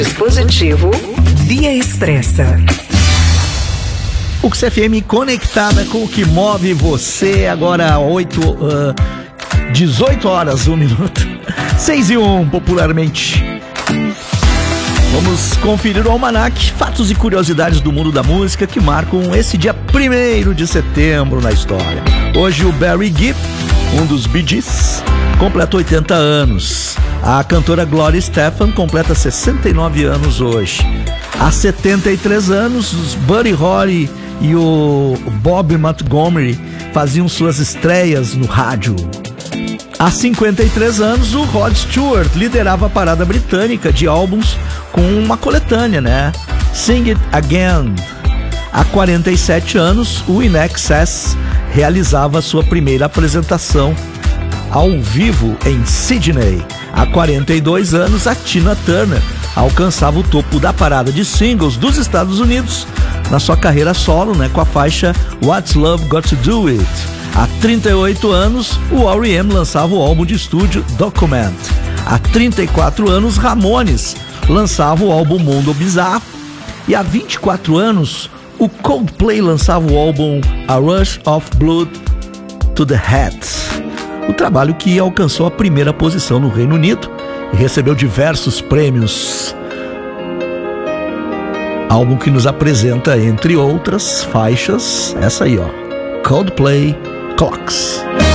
Dispositivo Via Expressa. O XFM conectada com o que move você. Agora 18 horas, 1 minuto. 6 e 1, popularmente. Vamos conferir o almanac, fatos e curiosidades do mundo da música que marcam esse dia 1º de setembro na história. Hoje o Barry Gibb, um dos Bee Gees, completa 80 anos. A cantora Gloria Estefan completa 69 anos hoje. Há 73 anos, os Buddy Holly e o Bob Montgomery faziam suas estreias no rádio. Há 53 anos, o Rod Stewart liderava a parada britânica de álbuns com uma coletânea, né? Sing It Again. Há 47 anos, o In Excess realizava sua primeira apresentação ao vivo em Sydney. Há 42 anos, a Tina Turner alcançava o topo da parada de singles dos Estados Unidos na sua carreira solo, né, com a faixa What's Love Got to Do It. Há 38 anos, o R.E.M. lançava o álbum de estúdio Document. Há 34 anos, Ramones lançava o álbum Mundo Bizarro. E há 24 anos, o Coldplay lançava o álbum A Rush of Blood to the Head. O trabalho que alcançou a primeira posição no Reino Unido e recebeu diversos prêmios. Álbum que nos apresenta, entre outras faixas, essa aí, ó, Coldplay Clocks.